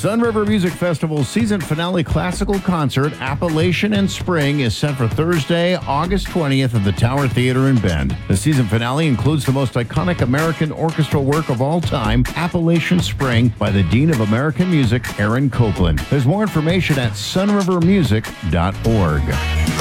Sunriver Music Festival's season finale classical concert, Appalachian in Spring, is set for Thursday, August 20th at the Tower Theater in Bend. The season finale includes the most iconic American orchestral work of all time, Appalachian Spring, by the Dean of American Music, Aaron Copland. There's more information at sunrivermusic.org.